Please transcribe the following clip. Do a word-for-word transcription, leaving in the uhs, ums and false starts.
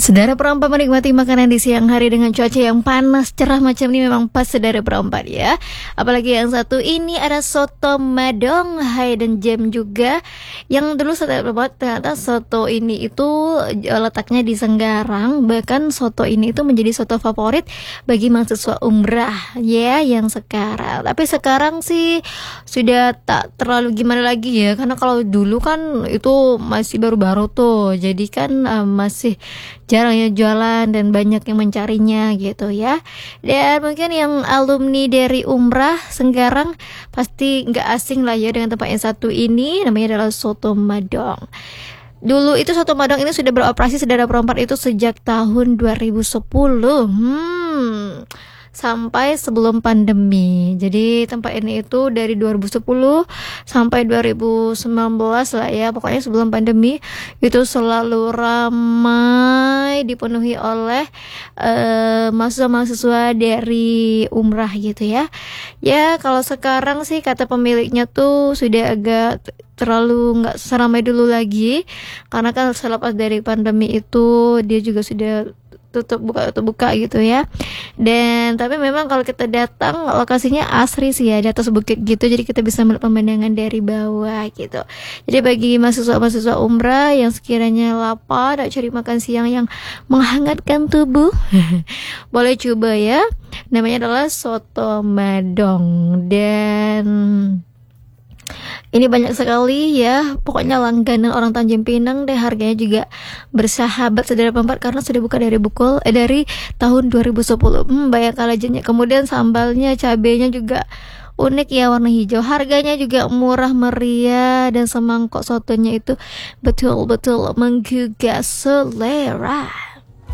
Saudara perempat menikmati makanan di siang hari dengan cuaca yang panas cerah macam ini memang pas saudara perempat ya. Apalagi yang satu ini ada soto madong, hidden gem juga. Yang dulu saudara perempat ternyata soto ini itu letaknya di Senggarang. Bahkan soto ini itu menjadi soto favorit bagi mahasiswa umrah ya yang sekarang. Tapi sekarang sih sudah tak terlalu gimana lagi ya. Karena kalau dulu kan itu masih baru-baru tuh. Jadi kan uh, masih jarang ya jualan dan banyak yang mencarinya gitu ya. Dan mungkin yang alumni dari umrah Senggarang pasti nggak asing lah ya dengan tempat yang satu ini, namanya adalah soto madong. Dulu itu soto madong ini sudah beroperasi saudara perempat itu sejak tahun dua ribu sepuluh. Hmm sampai sebelum pandemi. Jadi tempat ini itu dari dua ribu sepuluh sampai dua ribu sembilan belas lah ya. Pokoknya sebelum pandemi itu selalu ramai dipenuhi oleh uh, mahasiswa-mahasiswa dari umrah gitu ya. Ya kalau sekarang sih kata pemiliknya tuh sudah agak terlalu nggak seramai dulu lagi. Karena kan selepas dari pandemi itu dia juga sudah tutup buka tutup buka gitu ya. Dan tapi memang kalau kita datang lokasinya asri sih ya, di atas bukit gitu, jadi kita bisa melihat pemandangan dari bawah gitu. Jadi bagi mahasiswa-mahasiswa umrah yang sekiranya lapar dan cari makan siang yang menghangatkan tubuh boleh coba ya, namanya adalah soto madong. Dan ini banyak sekali ya, pokoknya langganan orang Tanjung Pinang deh. Harganya juga bersahabat saudara pempat karena sudah buka dari bukul eh, dari tahun dua ribu sepuluh. Hmm, banyak kalajennya. Kemudian sambalnya, cabenya juga unik ya, warna hijau. Harganya juga murah meriah dan semangkok sotonya itu betul-betul menggugah selera.